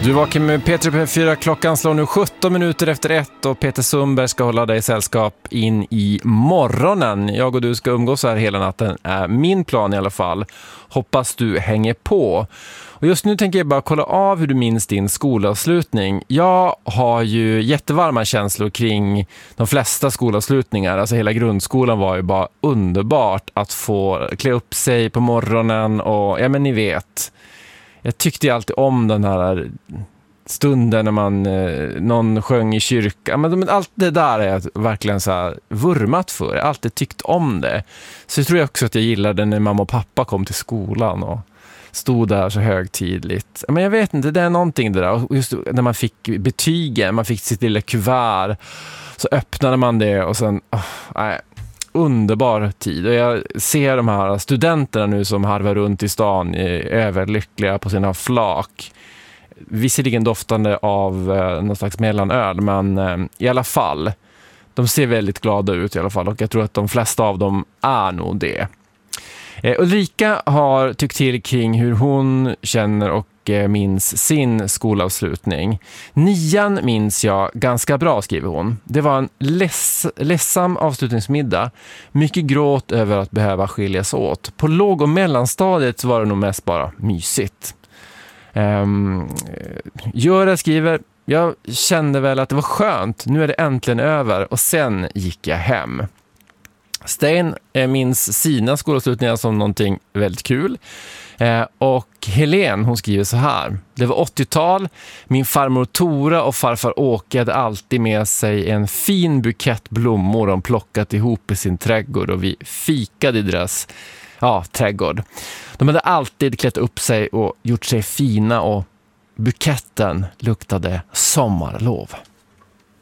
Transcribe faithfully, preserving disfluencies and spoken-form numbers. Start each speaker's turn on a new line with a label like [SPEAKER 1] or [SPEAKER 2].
[SPEAKER 1] Du vaknar med Peter P fyra. Klockan slår nu sjutton minuter efter ett och Peter Sundberg ska hålla dig sällskap in i morgonen. Jag och du ska umgås här hela natten, är min plan i alla fall. Hoppas du hänger på. Och just nu tänker jag bara kolla av hur du minns din skolavslutning. Jag har ju jättevarma känslor kring de flesta skolavslutningar. Alltså hela grundskolan var ju bara underbart att få klä upp sig på morgonen och ja men ni vet. Jag tyckte ju alltid om den här stunden när man eh, någon sjöng i kyrkan. Men allt det där är jag verkligen så här vurmat för. Jag har alltid tyckt om det. Så jag tror jag också att jag gillade när mamma och pappa kom till skolan och stod där så högtidligt. Men jag vet inte, det är någonting det där. Och just när man fick betygen, man fick sitt lilla kuvert, så öppnade man det och sen, oh, nej, underbar tid. Och jag ser de här studenterna nu som harvar runt i stan är överlyckliga på sina flak. Visserligen doftande av eh, någon slags mellanöl, men eh, i alla fall, de ser väldigt glada ut i alla fall och jag tror att de flesta av dem är nog det. Eh, Ulrika har tyckt till kring hur hon känner och eh, minns sin skolavslutning. Nian minns jag ganska bra, skriver hon. Det var en leds- ledsam avslutningsmiddag. Mycket gråt över att behöva skiljas åt. På låg- och mellanstadiet var det nog mest bara mysigt. Um, Göra skriver, jag kände väl att det var skönt. Nu är det äntligen över och sen gick jag hem. Sten minns sina skolavslutningar som någonting väldigt kul. Eh, och Helen, hon skriver så här. Det var åttiotal. Min farmor Tora och farfar Åke hade alltid med sig en fin bukett blommor de plockat ihop i sin trädgård och vi fikade i deras ja, trädgård. De hade alltid klätt upp sig och gjort sig fina och buketten luktade sommarlov.